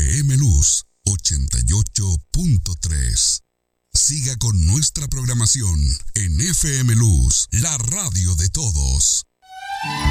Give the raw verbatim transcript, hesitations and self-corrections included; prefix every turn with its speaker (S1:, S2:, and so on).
S1: F M Luz ochenta y ocho punto tres. Siga con nuestra programación en F M Luz, la radio de todos.